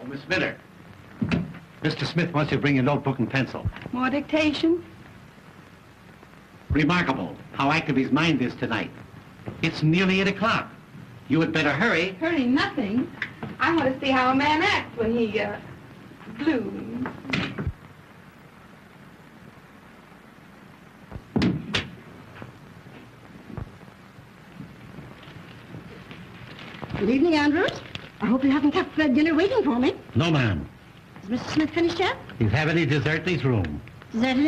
Oh, Miss Miller. Mr. Smith wants you to bring your notebook and pencil. More dictation? Remarkable how active his mind is tonight. It's nearly 8 o'clock. You had better hurry. Hurry nothing. I want to see how a man acts when he, blooms. Good evening, Andrews. I hope you haven't kept dinner waiting for me. No, ma'am. Is Mr. Smith finished yet? He's having his dessert in his room. Is that it?